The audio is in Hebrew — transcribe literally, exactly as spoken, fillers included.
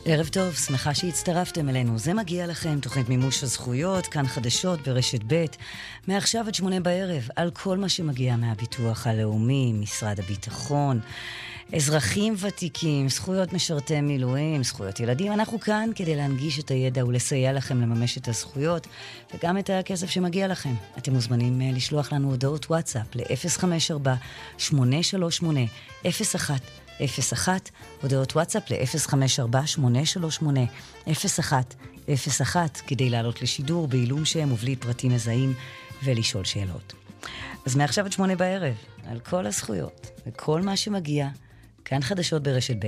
ערב טוב, שמחה שהצטרפתם אלינו. זה מגיע לכם, תוכנית מימוש הזכויות, כאן חדשות ברשת ב', מעכשיו עד שמונה בערב, על כל מה שמגיע מהביטוח הלאומי, משרד הביטחון, אזרחים ותיקים, זכויות משרתי מילואים, זכויות ילדים. אנחנו כאן כדי להנגיש את הידע ולסייע לכם לממש את הזכויות, וגם את הכסף שמגיע לכם. אתם מוזמנים לשלוח לנו הודעות וואטסאפ ל-אפס חמש ארבע שמונה שלוש שמונה אפס אחת אפס אחת, הודעות וואטסאפ ל-אפס חמש ארבע שמונה שלוש שמונה אפס אחת אפס אחת, כדי לעלות לשידור בעילום שם ובלי פרטים מזהים ולשאול שאלות. אז מעכשיו עד שמונה בערב, על כל הזכויות וכל מה שמגיע, כאן חדשות ברשת ב'.